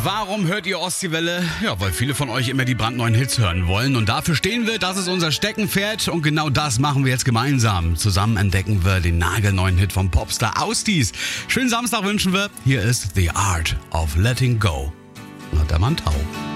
Warum hört ihr Ostseewelle? Ja, weil viele von euch immer die brandneuen Hits hören wollen. Und dafür stehen wir, das ist unser Steckenpferd. Und genau das machen wir jetzt gemeinsam. Zusammen entdecken wir den nagelneuen Hit vom Popstar Austis. Schönen Samstag wünschen wir. Hier ist The Art of Letting Go. Und der Mann taub.